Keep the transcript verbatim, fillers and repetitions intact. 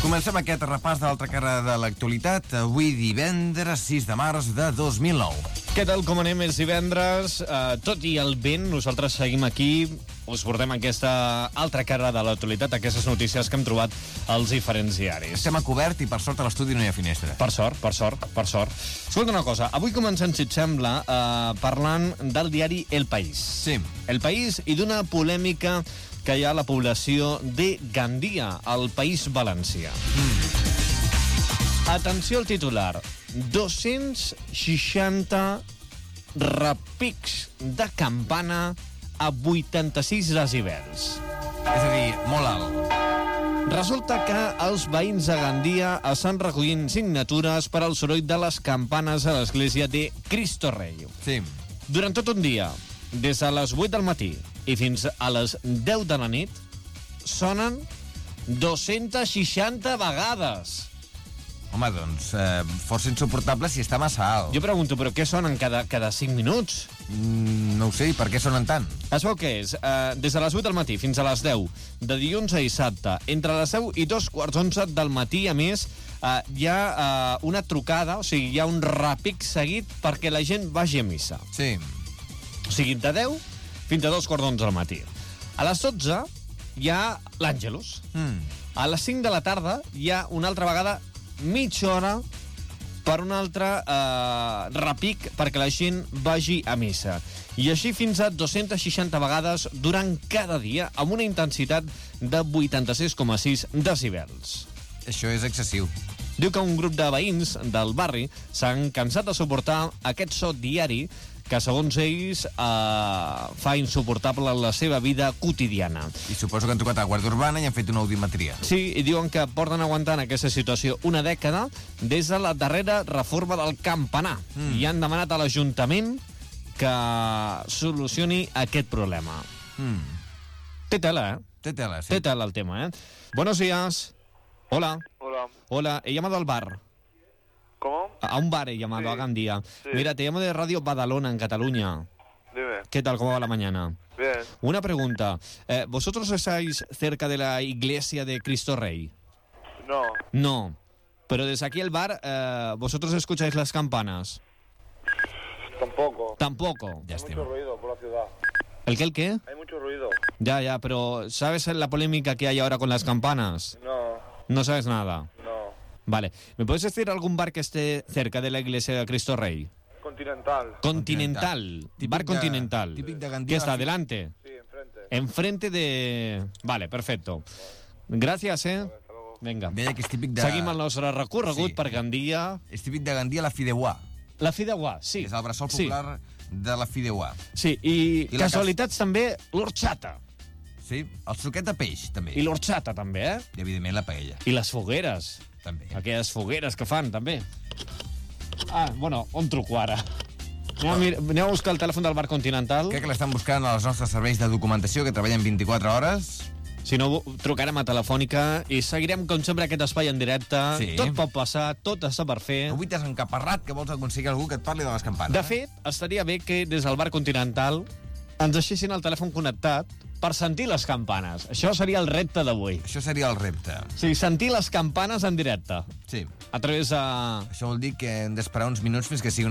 Comencem aquest repàs de l'altra cara de l'actualitat, avui divendres sis de març de dos mil nou. Què tal, com anem? És divendres, uh, tot i el vent, nosaltres seguim aquí, us portem aquesta altra cara de l'actualitat, aquestes notícies que hem trobat als diferents diaris. Estem a cobert i per sort a l'estudi no hi ha finestra. Per sort, per sort, per sort. Escolta una cosa, avui comencem, si et sembla, uh, parlant del diari El País. Sí. El País i d'una polèmica que hi ha a la població de Gandia, al País Valencià. Mm. Atenció al titular. dos-cents seixanta repics de campana a vuitanta-sis decibels. És a dir, molt alt. Resulta que els veïns de Gandia estan recollint signatures per al soroll de les campanes a l'església de Cristo Rei. Sí. Durant tot un dia, des de les vuit del matí i fins a les deu de la nit, sonen dos-cents seixanta vegades. Home, doncs, eh, força insuportable si està massa alt. Jo pregunto, però què sonen cada, cada cinc minuts? Mm, no ho sé, i per què sonen tant? Es veu que és, eh, des de les vuit del matí fins a les deu, de dilluns a dissabte, entre les deu i dos quarts onze del matí, a més, eh, hi ha eh, una trucada, o sigui, hi ha un repic seguit perquè la gent vagi a missa. Sí. O sigui, de deu fins a dos quarts d'onze del matí. A les dotze hi ha l'Àngelus. Mm. A les cinc de la tarda hi ha una altra vegada mitja hora per un altre eh, repic perquè la gent vagi a missa. I així fins a dos-cents seixanta vegades durant cada dia amb una intensitat de vuitanta-sis coma sis decibels. Això és excessiu. Diu que un grup de veïns del barri s'han cansat de suportar aquest so diari que, segons ells, eh, fa insuportable la seva vida quotidiana. I suposo que han trucat a la Guàrdia Urbana i han fet una audiometria. Sí, i diuen que porten aguantant aquesta situació una dècada des de la darrera reforma del campanar. Mm. I han demanat a l'Ajuntament que solucioni aquest problema. Mm. Té tela, eh? Té tela, sí. Té tela el tema, eh? Buenos días. Hola. Hola. Hola, he llamado al bar. ¿Cómo? A un bar he llamado, Sí. a Gandía. Sí. Mira, te llamo de Radio Badalona, en Cataluña. Dime. ¿Qué tal? ¿Cómo va la mañana? Bien. Una pregunta. Eh, ¿Vosotros estáis cerca de la iglesia de Cristo Rey? No. No. Pero desde aquí el bar, eh, ¿vosotros escucháis las campanas? Tampoco. Tampoco. Ya Hay estem. mucho ruido por la ciudad. ¿El qué, el qué? Hay mucho ruido. Ya, ya, pero ¿sabes la polémica que hay ahora con las campanas? No. No sabes nada. No. Vale. ¿Me puedes decir algún bar que esté cerca de la iglesia de Cristo Rey? Continental. Continental. Típic Bar de- Continental. típic de Gandia. ¿Qué está adelante? Sí, enfrente. Enfrente de... Vale, perfecto. Gràcies, eh? Hasta luego. Vinga. Deia que és típic de... Seguim el nostre recorregut Sí. per Gandia. És típic de Gandia la Fideuà. La Fideuà, sí. És el bressol Sí. popular de la Fideuà. Sí, i, I la casualitats també l'orxata. Sí, el suquet de peix, també. I l'orxata també, eh? I, evidentment, la paella, I les fogueres. també. Aquelles fogueres que fan, també. Ah, bueno, on truco ara? Anem a, mir- anem a buscar el telèfon del Bar Continental. Crec que l'estan buscant als nostres serveis de documentació, que treballen vint-i-quatre hores. Si no, trucarem a Telefònica i seguirem, com sempre, aquest espai en directe. Sí. Tot pot passar, tot està per fer. Avui t'has encaparrat que vols aconseguir algú que et parli de les campanes. De fet, estaria bé que des del Bar Continental ens deixessin el telèfon connectat per sentir les campanes. Això seria el repte d'avui. Això seria el repte. O sigui, sentir les campanes en directe. Sí. A través de... Això vol dir que hem d'esperar uns minuts fins que sigui